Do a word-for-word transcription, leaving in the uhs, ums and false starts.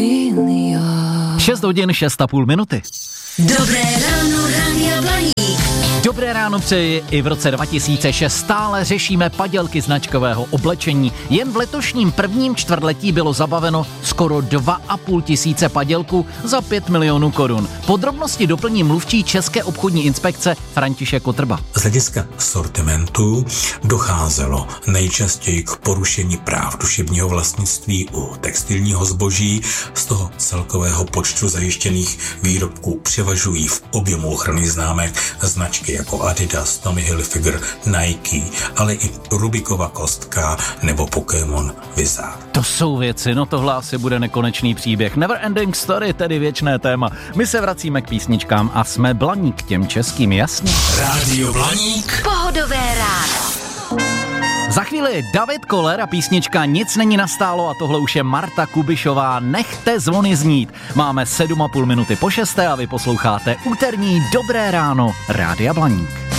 šest hodin, šest a půl minuty. Dobré ráno, Rádia Blaník. Dobré ráno přeji. I v roce dva tisíce šest stále řešíme padělky značkového oblečení. Jen v letošním prvním čtvrtletí bylo zabaveno skoro dva a půl tisíce padělků za pět milionů korun. Podrobnosti doplní mluvčí České obchodní inspekce František Kotrba. Z hlediska sortimentu docházelo nejčastěji k porušení práv duševního vlastnictví u textilního zboží. Z toho celkového počtu zajištěných výrobků převažují v objemu ochranných známek značky jako Adidas, Tommy Hilfiger, Nike, ale i Rubikova kostka nebo Pokémon Wizard. To jsou věci, no tohle asi bude nekonečný příběh. Never ending story, tedy věčné téma. My se vracíme k písničkám a jsme Blaník, těm českým, jasně. Rádio Blaník. Pohodové ráno. Za chvíli David Koller a písnička Nic není nastálo a tohle už je Marta Kubišová. Nechte zvony znít. Máme sedm a půl minuty po šesté a vy posloucháte úterní Dobré ráno Rádia Blaník.